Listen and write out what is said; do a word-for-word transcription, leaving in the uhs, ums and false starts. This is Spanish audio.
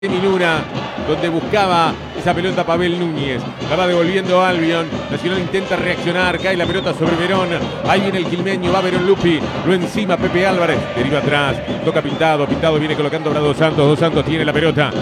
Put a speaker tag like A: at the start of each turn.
A: Minuna, donde buscaba esa pelota Pavel Núñez. La va devolviendo Albion. Nacional intenta reaccionar. Cae la pelota sobre Verón. Ahí viene el quilmeño. Va Verón Lupi. Lo encima Pepe Álvarez. Deriva atrás. Toca Pintado. Pintado viene colocando para Dos Santos. Dos Santos tiene la pelota.